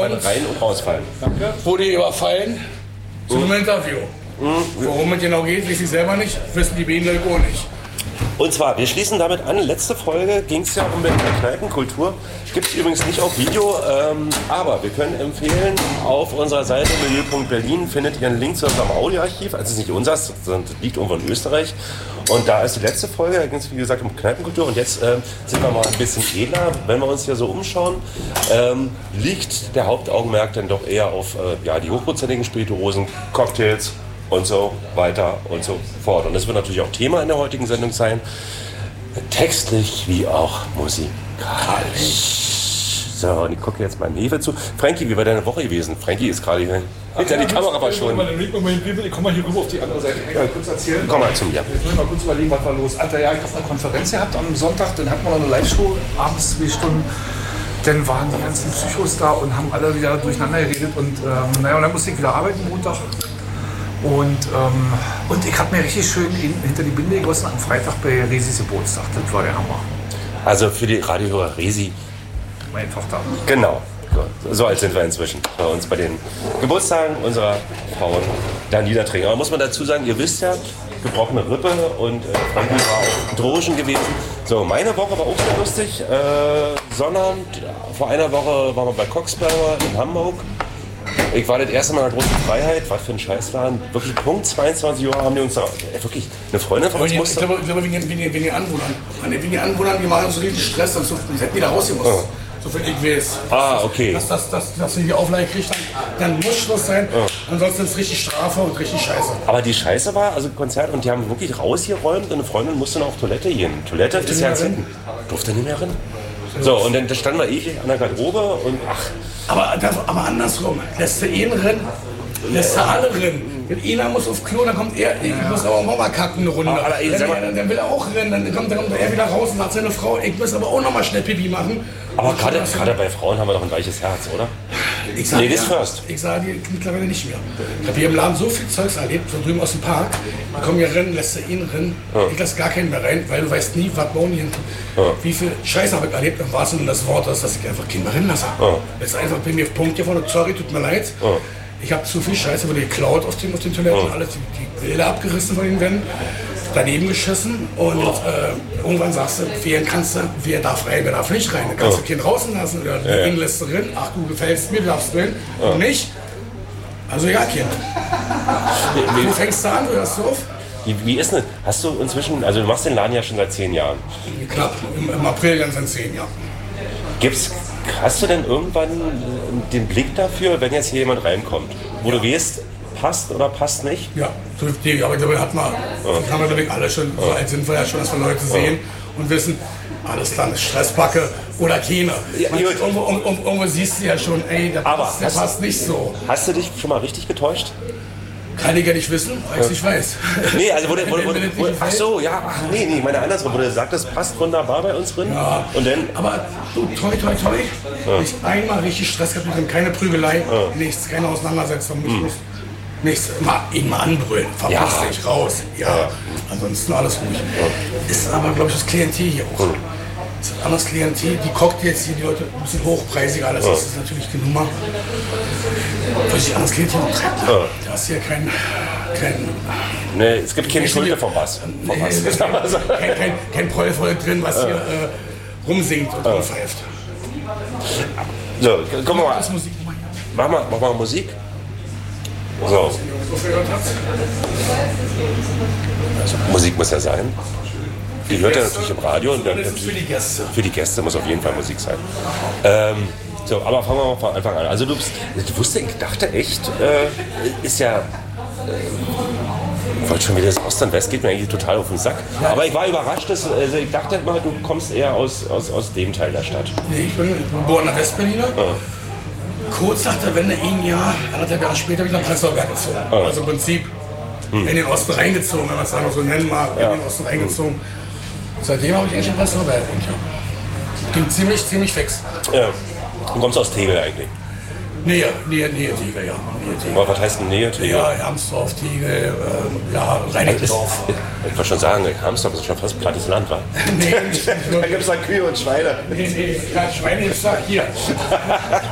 rein und rausfallen. Danke. Wurde überfallen zu einem Interview. Worum es genau geht, weiß ich selber nicht, wissen die beiden Leute auch nicht. Und zwar, wir schließen damit an, letzte Folge ging es ja um Berliner Kneipenkultur. Gibt es übrigens nicht auf Video, aber wir können empfehlen, auf unserer Seite milieu.berlin findet ihr einen Link zu unserem Audioarchiv. Also es ist nicht unseres, sondern es liegt irgendwo in Österreich. Und da ist die letzte Folge, da ging es wie gesagt um Kneipenkultur. Und jetzt sind wir mal ein bisschen edler. Wenn wir uns hier so umschauen, liegt der Hauptaugenmerk dann doch eher auf die hochprozentigen Spirituosen, Cocktails und so weiter und so fort. Und das wird natürlich auch Thema in der heutigen Sendung sein. Textlich wie auch musikalisch. So, und ich gucke jetzt meinem Hefe zu. Frankie, wie war deine Woche gewesen? Frankie ist gerade hier. Hinter die Kamera war schon. Ich komme mal hier rüber auf die andere Seite. Ich kann kurz erzählen. Komm mal zu mir. Jetzt müssen wir mal kurz überlegen, was war los. Alter, ja, ich habe eine Konferenz gehabt am Sonntag. Dann hatten wir noch eine Live-Show, abends 2 Stunden. Dann waren die ganzen Psychos da und haben alle wieder durcheinander geredet. Und und dann musste ich wieder arbeiten Montag. Und ich habe mir richtig schön hinter die Binde gegossen am Freitag bei Resis Geburtstag. Das war der Hammer. Also für die Radiohörer Resi. Meine Tochter. Genau. So alt sind wir inzwischen bei uns bei den Geburtstagen unserer Frauen da niedertrinken. Aber muss man dazu sagen, ihr wisst ja, gebrochene Rippe und Frankie war auch Drogen gewesen. So, meine Woche war auch sehr lustig. Sondern vor einer Woche waren wir bei Coxberger in Hamburg. Ich war das erste Mal in der großen Freiheit, was für ein Scheißladen. Wirklich Punkt 22 Uhr haben die uns da, wirklich, eine Freundin von uns musste. Ich glaube, wegen den Anwohnern. Wegen den Anwohnern, die machen so richtig Stress, sonst hätten die da rausgemusst. Oh. So viel ich weiß. Okay. Dass sie die Auflage kriegt, dann muss Schluss sein. Ansonsten ist es richtig Strafe und richtig scheiße. Aber die Scheiße war, also Konzert, und die haben wirklich rausgeräumt und eine Freundin musste noch auf Toilette gehen. Toilette ist ja jetzt hinten. Durfte nicht mehr rein. So, und dann standen wir ewig an der Garderobe und Aber andersrum, lässt du ihn rennen, lässt du alle rennen. Wenn einer muss auf Klo, dann kommt er, ich muss aber auch mal kacken eine Runde. Dann will er auch rennen, dann kommt er wieder raus und sagt seine Frau, ich muss aber auch noch mal schnell Pipi machen. Aber gerade bei Frauen haben wir doch ein weiches Herz, oder? Ladies first. Ich sage dir mittlerweile nicht mehr. Ich habe hier im Laden so viel Zeugs erlebt, so drüben aus dem Park. Die kommen hier rennen, lässt du ihn rennen. Ich lasse gar keinen mehr rein, weil du weißt nie, was bauen die hin. Wie viel Scheiße habe ich erlebt, im wahrsten Sinne des Wortes, dass ich einfach keinen mehr rennen lasse. Jetzt einfach bei mir auf Punkt hier vorne, sorry, tut mir leid. Ich habe zu viel Scheiße wurde geklaut auf den Toiletten, alles die Bilder abgerissen von den Wänden, daneben geschissen und irgendwann sagst du, wer kannst du, wer darf rein, wer darf nicht rein. Dann kannst du keinen draußen lassen oder ihn lässt du drin, ach du gefällst mir, darfst drin, und nicht. Also ja, Kind. Du fängst da an, du hörst auf. Wie ist denn, hast du inzwischen, also du machst den Laden ja schon seit 10 Jahren. Knapp, im April dann sind 10 Jahre. Hast du denn irgendwann den Blick dafür, wenn jetzt hier jemand reinkommt, wo du weißt, passt oder passt nicht? Ja, aber ich glaube, haben wir glaube ich alle schon, so alt sind wir ja schon, dass wir Leute sehen und wissen, alles klar, eine Stressbacke oder keine. Ja, irgendwo siehst du ja schon, ey, der passt nicht so. Hast du dich schon mal richtig getäuscht? Kann ich ja nicht wissen, weil ich nicht weiß. Nee, also ach so, ja, nee, meine andersrum, wo du sagtest, passt wunderbar bei uns drin. Ja, und dann, aber du, toi. Nicht einmal richtig Stress gehabt mit ihm, keine Prügelei, nichts, keine Auseinandersetzung, nichts, ihn mal anbrüllen, verpiss dich raus. Ja, ansonsten alles ruhig. Ist aber, glaube ich, das Klientel hier auch. Das ist ein anderes Klientel, die Cocktails hier, die Leute ein bisschen hochpreisiger, alles das ist natürlich die Nummer. Weil ich anderes Klientel noch treibt. Da hast du ja kein nee, es gibt keine Schulter vom Bass. Kein Prollvoll drin, was hier rumsingt und rumpfeift. So, komm mal. Mach mal Musik. So. Also, Musik muss ja sein. Die hört ja natürlich im Radio. Und dann das ist für die Gäste. Für die Gäste muss auf jeden Fall Musik sein. So, aber fangen wir mal von Anfang an. Also ich dachte echt, ist ja... Ich wollte schon wieder das Ost-West, geht mir eigentlich total auf den Sack. Aber ich war überrascht, ich dachte immer, du kommst eher aus dem Teil der Stadt. Nee, ich bin geborener Westberliner. Kurz nach der Wende, ein Jahr, 1,5 Jahre später, habe ich nach Prenzlauer Berg gezogen. Also im Prinzip in den Osten reingezogen, wenn man es so nennen mag, in den Osten reingezogen. Seitdem habe ich eigentlich in Prenzlauer Berg gewohnt. Ging ziemlich fix. Ja. Du kommst aus Tegel eigentlich? Nähe Tegel, ja. Aber was heißt denn Nähe Tegel? Ja, Hermsdorf, Tegel, Reinickendorf. Ich wollte schon sagen, Hermsdorf ist schon fast plattes Land, wa? Nee, da gibt es dann Kühe und Schweine. Nee, Schweine ist da hier.